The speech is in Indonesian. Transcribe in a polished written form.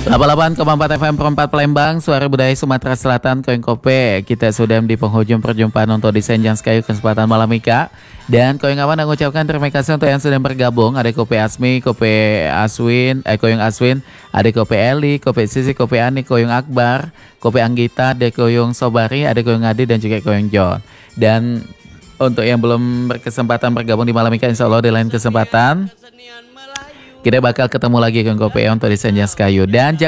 88,4 FM Perempat Palembang, Suara Budaya Sumatera Selatan, Koyong Kope. Kita sudah di penghujung perjumpaan untuk di Senjang Skayu kesempatan malam Mika. Dan Koyong Awan mengucapkan terima kasih untuk yang sudah bergabung. Ada Kope Asmi, Kope Aswin, Koyong Aswin, ada Kope Eli, Kope Sisi, Kope Ani, Koyong Akbar, Kope Anggita, ada Koyong Sobari, ada Koyong Adi dan juga Koyong John. Dan untuk yang belum berkesempatan bergabung di malam Mika, insya Allah di lain kesempatan kita bakal ketemu lagi Koyong Kope untuk di Senjang Skayu. Dan